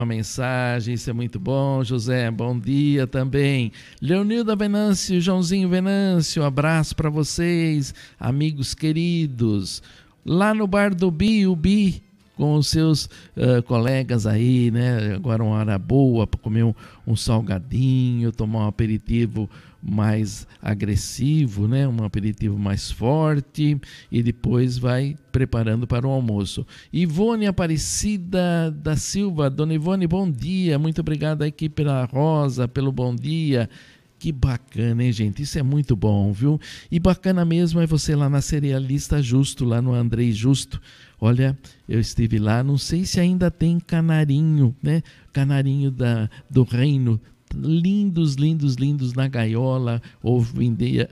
uma mensagem, isso é muito bom. José, bom dia também. Leonilda Venâncio, Joãozinho Venâncio, abraço para vocês, amigos queridos. Lá no bar do Bi, o Bi, com os seus colegas aí, né? Agora uma hora boa para comer um salgadinho, tomar um aperitivo mais agressivo, né? Um aperitivo mais forte, e depois vai preparando para o almoço. Ivone Aparecida da Silva, dona Ivone, bom dia, muito obrigado aqui pela Rosa, pelo bom dia. Que bacana, hein, gente? Isso é muito bom, viu? E bacana mesmo é você lá na Cerealista Justo, lá no Andrei Justo. Olha, eu estive lá, não sei se ainda tem canarinho, né? Canarinho do reino. Lindos, lindos, lindos na gaiola, ou vende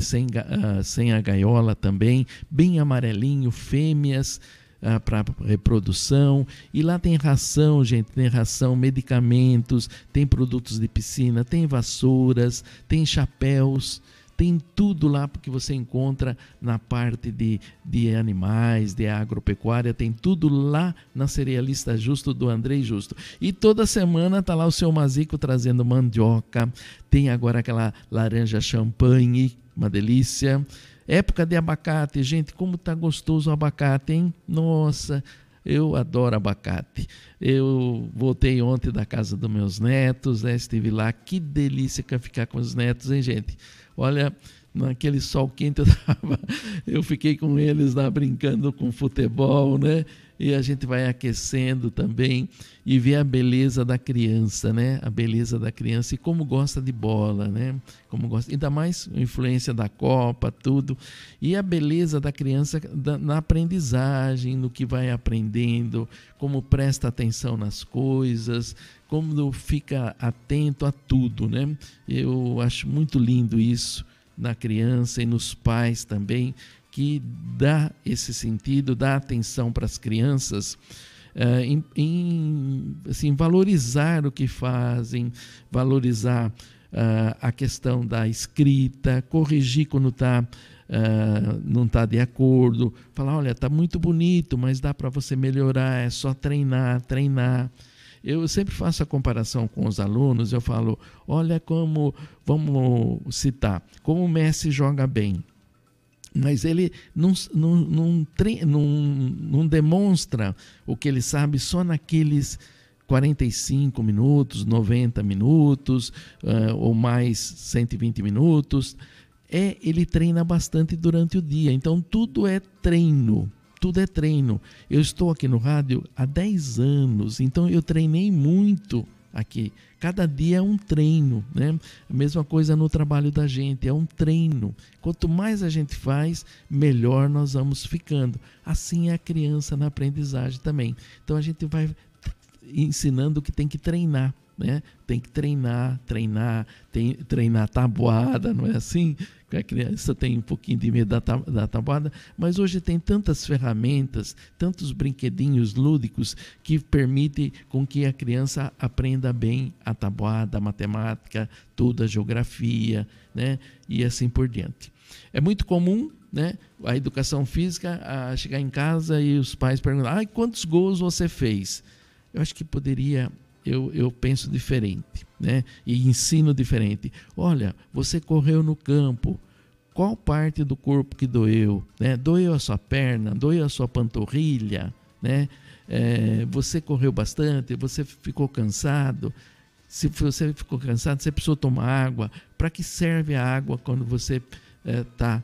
sem a gaiola também, bem amarelinho, fêmeas, para reprodução. E lá tem ração, gente, tem ração, medicamentos, tem produtos de piscina, tem vassouras, tem chapéus, tem tudo lá que você encontra na parte de animais, de agropecuária, tem tudo lá na Cerealista Justo do Andrei Justo. E toda semana está lá o seu Mazico trazendo mandioca, tem agora aquela laranja champanhe, uma delícia. Época de abacate, gente, como tá gostoso o abacate, hein? Nossa, eu adoro abacate. Eu voltei ontem da casa dos meus netos, né? Estive lá, que delícia que é ficar com os netos, hein, gente? Olha, naquele sol quente eu fiquei com eles lá brincando com futebol, né? E a gente vai aquecendo também e vê a beleza da criança, né? A beleza da criança e como gosta de bola, né? Como gosta, ainda mais a influência da Copa, tudo. E a beleza da criança na aprendizagem, no que vai aprendendo, como presta atenção nas coisas, como fica atento a tudo, né? Eu acho muito lindo isso na criança e nos pais também, que dá esse sentido, dá atenção para as crianças, assim, valorizar o que fazem, valorizar a questão da escrita, corrigir quando não está de acordo, falar, olha, está muito bonito, mas dá para você melhorar, é só treinar. Eu sempre faço a comparação com os alunos, eu falo, olha vamos citar, como o Messi joga bem. Mas ele não demonstra o que ele sabe só naqueles 45 minutos, 90 minutos, ou mais 120 minutos. Ele treina bastante durante o dia, então tudo é treino. Tudo é treino. Eu estou aqui no rádio há 10 anos, então eu treinei muito aqui. Cada dia é um treino, né? A mesma coisa no trabalho da gente, é um treino. Quanto mais a gente faz, melhor nós vamos ficando. Assim é a criança na aprendizagem também. Então a gente vai ensinando que tem que treinar, né? Tem que treinar, treinar tabuada, não é assim? A criança tem um pouquinho de medo da tabuada, mas hoje tem tantas ferramentas, tantos brinquedinhos lúdicos que permitem com que a criança aprenda bem a tabuada, a matemática, toda a geografia, né? E assim por diante. É muito comum, né, a educação física, a chegar em casa e os pais perguntam, quantos gols você fez? Eu acho que poderia... Eu penso diferente, né? E ensino diferente. Olha, você correu no campo, qual parte do corpo que doeu? Né? Doeu a sua perna? Doeu a sua panturrilha? Né? Você correu bastante? Você ficou cansado? Se você ficou cansado, você precisou tomar água. Para que serve a água quando você está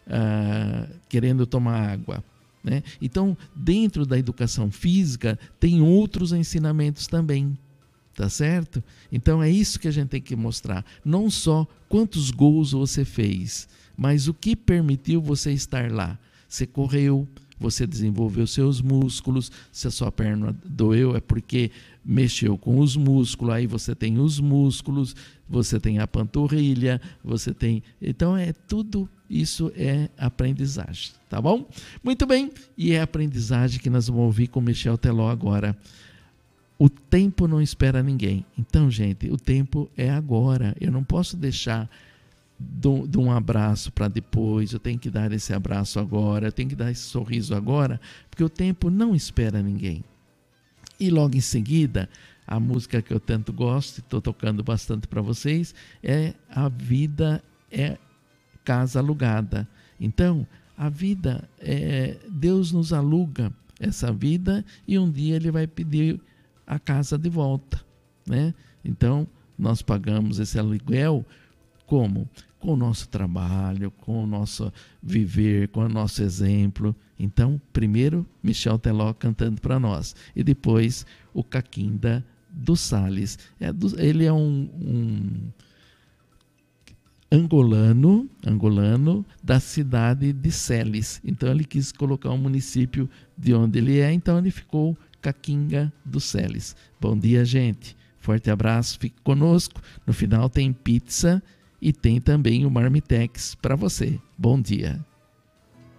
querendo tomar água? Né? Então, dentro da educação física, tem outros ensinamentos também. Tá certo? Então é isso que a gente tem que mostrar. Não só quantos gols você fez, mas o que permitiu você estar lá. Você correu, você desenvolveu seus músculos. Se a sua perna doeu é porque mexeu com os músculos. Aí você tem os músculos, você tem a panturrilha, você tem... Então tudo isso é aprendizagem, tá bom? Muito bem, e é a aprendizagem que nós vamos ouvir com Michel Teló agora. O tempo não espera ninguém. Então, gente, o tempo é agora. Eu não posso deixar de um abraço para depois. Eu tenho que dar esse abraço agora. Eu tenho que dar esse sorriso agora, porque o tempo não espera ninguém. E logo em seguida, a música que eu tanto gosto, estou tocando bastante para vocês, é A Vida é Casa Alugada. Então, a vida, Deus nos aluga essa vida e um dia Ele vai pedir a casa de volta, né? Então, nós pagamos esse aluguel como? Com o nosso trabalho, com o nosso viver, com o nosso exemplo. Então, primeiro, Michel Teló cantando para nós. E depois, o Caquinda dos Sales. Ele é um angolano da cidade de Celes. Então, ele quis colocar um município de onde ele é. Então, ele ficou Caquinga dos Celes. Bom dia, gente. Forte abraço, fique conosco. No final tem pizza e tem também o Marmitex para você. Bom dia.